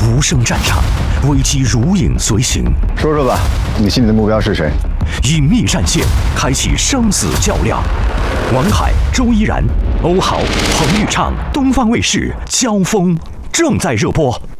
无声战场，危机如影随形。 说说吧，你心里的目标是谁？ 隐秘战线，开启生死较量。王海、周依然、欧豪、彭昱畅，东方卫视交锋正在热播。